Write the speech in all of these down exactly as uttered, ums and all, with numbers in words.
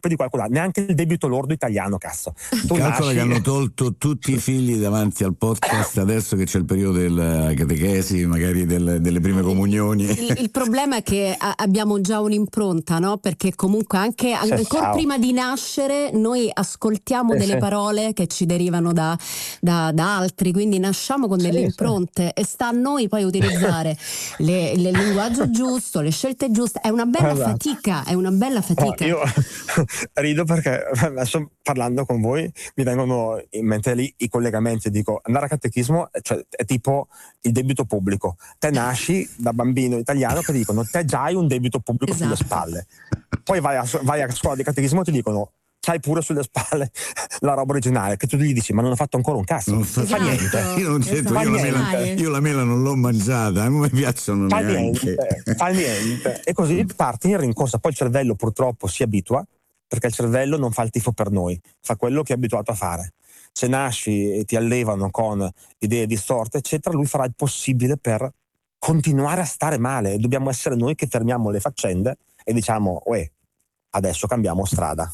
colpa di qualcun altro, neanche il debito lordo italiano, cazzo. Tu Calcola nasci... che hanno tolto tutti i figli davanti al podcast adesso che c'è il periodo della catechesi, magari del, delle prime comunioni. Il, il problema è che a, abbiamo già un'impronta, no? Perché comunque anche Sì, ancora ciao. prima di nascere noi ascoltiamo Sì, delle sì. parole che ci derivano da, da, da altri, quindi nasciamo con delle Sì, impronte e sta a noi poi utilizzare le, le- il linguaggio giusto, le scelte giuste. È una bella Esatto. fatica, è una bella No, fatica. io rido perché adesso parlando con voi mi vengono in mente lì i collegamenti. Dico, andare a catechismo, cioè, è tipo il debito pubblico. Te nasci da bambino italiano che ti dicono te già hai un debito pubblico sulle Esatto. spalle, poi vai a, vai a scuola di catechismo e ti dicono c'hai pure sulle spalle la roba originale, che tu gli dici ma non ho fatto ancora un cazzo, Non non fa fa Esatto. niente, Io non c'entro, Esatto. io, la mela, Dai. io la mela non l'ho mangiata, non mi piacciono fa neanche. niente, fa niente. E così parti in rincorsa. Poi il cervello purtroppo si abitua, perché il cervello non fa il tifo per noi, fa quello che è abituato a fare. Se nasci e ti allevano con idee distorte eccetera, lui farà il possibile per continuare a stare male, e dobbiamo essere noi che fermiamo le faccende e diciamo uè, adesso cambiamo strada,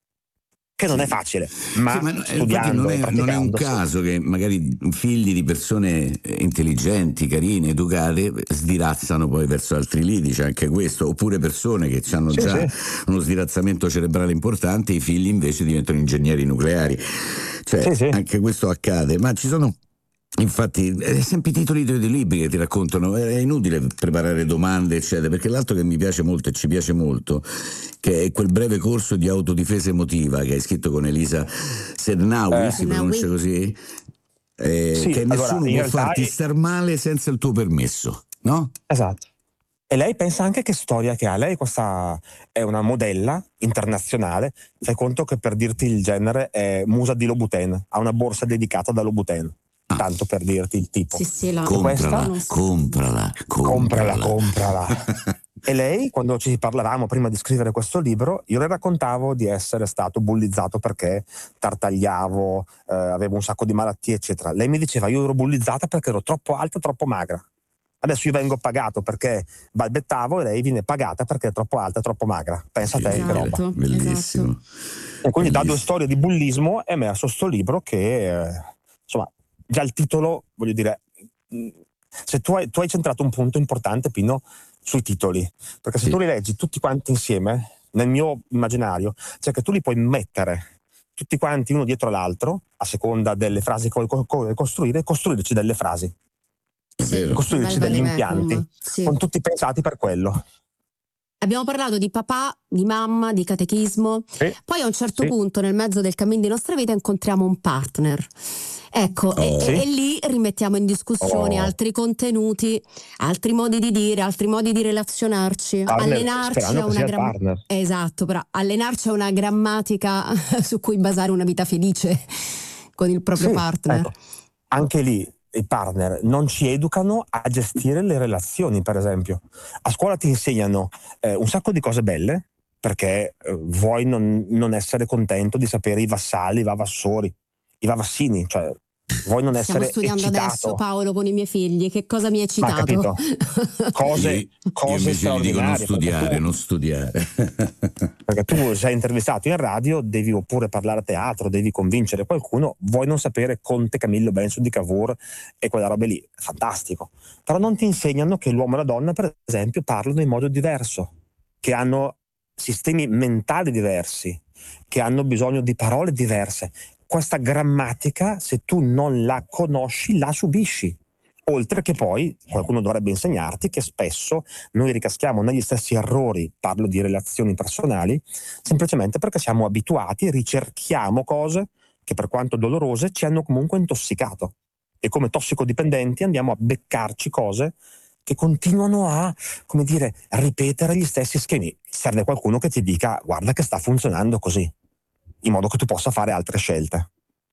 che non è facile, ma, Sì, ma no, eh, infatti studiando non e è, non è un praticando, sì. caso che magari figli di persone eh, intelligenti, carine, educate sdirazzano poi verso altri lidi, c'è anche questo, oppure persone che hanno Sì, già sì. uno sdirazzamento cerebrale importante, i figli invece diventano ingegneri nucleari, cioè Sì, sì. anche questo accade, ma ci sono infatti eh, sempre i titoli dei dei libri che ti raccontano, è inutile preparare domande eccetera, perché l'altro che mi piace molto e ci piace molto, che è quel breve corso di autodifesa emotiva che hai scritto con Elisa Sednawi, Eh. si pronuncia Sednawi. così, eh, Sì, che allora, nessuno in può realtà farti è- star male senza il tuo permesso, no? Esatto. E lei pensa anche che storia che ha. Lei questa è una modella internazionale. Fai conto che, per dirti il genere, è musa di Louboutin, ha una borsa dedicata da Louboutin, Ah. tanto per dirti il tipo. Sì, sì, la... Comprala, non so. comprala, Comprala, comprala. comprala. E lei, quando ci parlavamo prima di scrivere questo libro, io le raccontavo di essere stato bullizzato perché tartagliavo, eh, avevo un sacco di malattie eccetera. Lei mi diceva io ero bullizzata perché ero troppo alta, troppo magra. Adesso io vengo pagato perché balbettavo e lei viene pagata perché è troppo alta, troppo magra. Pensa a te che roba. Esatto. Bellissimo. E quindi da due Bellissimo. storie di bullismo è emerso sto libro che, eh, insomma, già il titolo, voglio dire, mh, se tu hai, tu hai centrato un punto importante, Pino, sui titoli, perché se Sì. tu li leggi tutti quanti insieme, nel mio immaginario, cioè che tu li puoi mettere tutti quanti uno dietro l'altro, a seconda delle frasi che vuoi co- co- costruire, costruirci delle frasi, È vero. costruirci Bel degli vademecum, impianti, sì. con tutti pensati per quello. Abbiamo parlato di papà, di mamma, di catechismo. Sì. Poi a un certo Sì. punto, nel mezzo del cammin di nostra vita, incontriamo un partner. Ecco, e, Oh. e- Sì. e lì rimettiamo in discussione Oh. altri contenuti, altri modi di dire, altri modi di relazionarci, Partner, allenarci sperando a che una sia il gram- partner. Esatto, però allenarci a una grammatica su cui basare una vita felice con il proprio Sì, partner. ecco. Anche lì i partner non ci educano a gestire le relazioni, per esempio. A scuola ti insegnano eh, un sacco di cose belle, perché eh, vuoi non, non essere contento di sapere i vassalli, i vavassori, i vavassini, cioè vuoi non Stiamo essere studiando eccitato. adesso, Paolo, con i miei figli. Che cosa mi hai Ma citato? capito? Cose, Io, io cose invece gli dico non straordinarie. studiare, perché tu- non studiare. Perché tu sei intervistato in radio, devi oppure parlare a teatro, devi convincere qualcuno, vuoi non sapere Conte, Camillo, Benso di Cavour e quella roba lì, fantastico. Però non ti insegnano che l'uomo e la donna, per esempio, parlano in modo diverso, che hanno sistemi mentali diversi, che hanno bisogno di parole diverse. Questa grammatica, se tu non la conosci, la subisci. Oltre che poi qualcuno dovrebbe insegnarti che spesso noi ricaschiamo negli stessi errori, parlo di relazioni personali, semplicemente perché siamo abituati, ricerchiamo cose che, per quanto dolorose, ci hanno comunque intossicato. E come tossicodipendenti andiamo a beccarci cose che continuano a, come dire, ripetere gli stessi schemi. Serve qualcuno che ti dica guarda che sta funzionando così, in modo che tu possa fare altre scelte.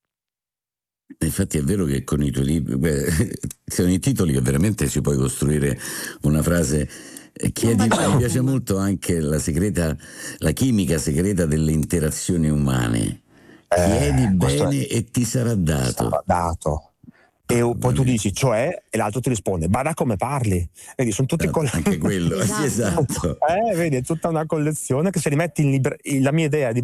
Infatti è vero che con i tuoi libri, beh, sono i titoli che veramente ci puoi costruire una frase. Eh, Chiedi, Un mi piace vademecum. molto anche la segreta, la chimica segreta delle interazioni umane. Chiedi Eh, questo è- bene e ti sarà dato. sarà dato. E Ah, poi tu bene. dici cioè, e l'altro ti risponde bada come parli. Vedi, sono tutti Esatto, col- anche quello, sì, Esatto. esatto. eh, vedi, è tutta una collezione che, se rimetti in liber- la mia idea di